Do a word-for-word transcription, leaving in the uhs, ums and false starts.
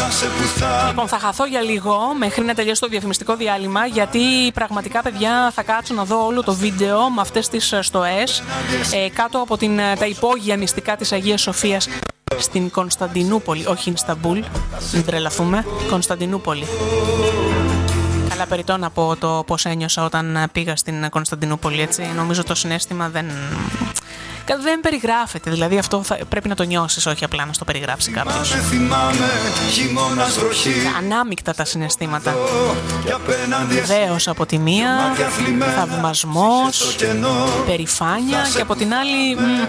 Λοιπόν, θα χαθώ για λίγο μέχρι να τελειώσει το διαφημιστικό διάλειμμα, γιατί πραγματικά, παιδιά, θα κάτσω να δω όλο το βίντεο με αυτές τις στοές ε, κάτω από την, τα υπόγεια μυστικά της Αγίας Σοφίας στην Κωνσταντινούπολη, όχι Ισταμπούλ, μην τρελαθούμε, Κωνσταντινούπολη. Καλά περιττό να πω το πώς ένιωσα όταν πήγα στην Κωνσταντινούπολη, έτσι. Νομίζω το συναίσθημα δεν... δεν περιγράφεται, δηλαδή αυτό θα, πρέπει να το νιώσεις, όχι απλά να στο περιγράψει κάποιος. Ανάμεικτα τα συναισθήματα. Δέος από τη μία, θαυμασμός, περηφάνεια, και από την άλλη μ,